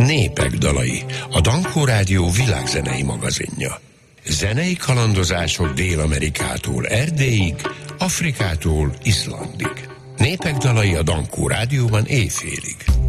Népek dalai, a Dankó Rádió világzenei magazinja. Zenei kalandozások Dél-Amerikától Erdélyig, Afrikától Izlandig. Népek dalai a Dankó Rádióban éjfélig.